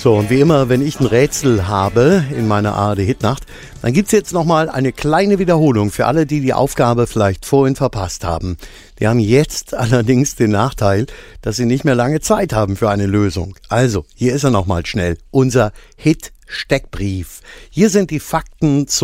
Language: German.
So, und wie immer, wenn ich ein Rätsel habe in meiner ARD-Hitnacht, dann gibt's jetzt nochmal eine kleine Wiederholung für alle, die die Aufgabe vielleicht vorhin verpasst haben. Die haben jetzt allerdings den Nachteil, dass sie nicht mehr lange Zeit haben für eine Lösung. Also, hier ist er nochmal schnell, unser Hit-Steckbrief. Hier sind die Fakten